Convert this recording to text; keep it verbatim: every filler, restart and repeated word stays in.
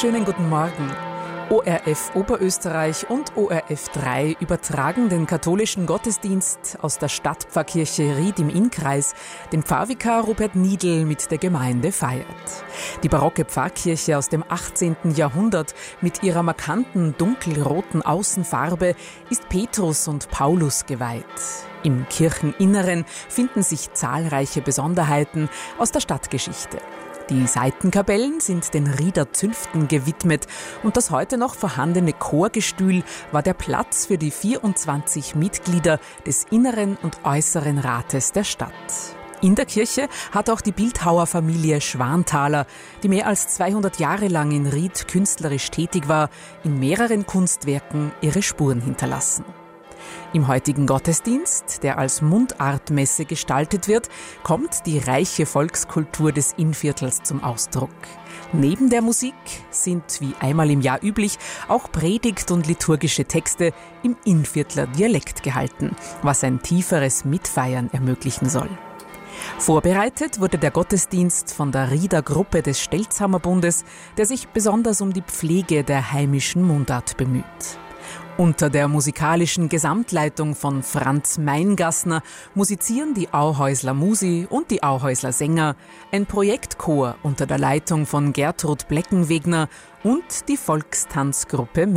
Schönen guten Morgen. O R F Oberösterreich und O R F drei übertragen den katholischen Gottesdienst aus der Stadtpfarrkirche Ried im Innkreis, den Pfarrvikar Robert Niedl mit der Gemeinde feiert. Die barocke Pfarrkirche aus dem achtzehnten Jahrhundert mit ihrer markanten dunkelroten Außenfarbe ist Petrus und Paulus geweiht. Im Kircheninneren finden sich zahlreiche Besonderheiten aus der Stadtgeschichte. Die Seitenkapellen sind den Rieder Zünften gewidmet und das heute noch vorhandene Chorgestühl war der Platz für die vierundzwanzig Mitglieder des Inneren und Äußeren Rates der Stadt. In der Kirche hat auch die Bildhauerfamilie Schwanthaler, die mehr als zweihundert Jahre lang in Ried künstlerisch tätig war, in mehreren Kunstwerken ihre Spuren hinterlassen. Im heutigen Gottesdienst, der als Mundartmesse gestaltet wird, kommt die reiche Volkskultur des Innviertels zum Ausdruck. Neben der Musik sind, wie einmal im Jahr üblich, auch Predigt und liturgische Texte im Innviertler Dialekt gehalten, was ein tieferes Mitfeiern ermöglichen soll. Vorbereitet wurde der Gottesdienst von der Rieder Gruppe des Stelzhammerbundes, der sich besonders um die Pflege der heimischen Mundart bemüht. Unter der musikalischen Gesamtleitung von Franz Meingassner musizieren die Auhäusler Musi und die Auhäusler Sänger, ein Projektchor unter der Leitung von Gertrud Bleckenwegner und die Volkstanzgruppe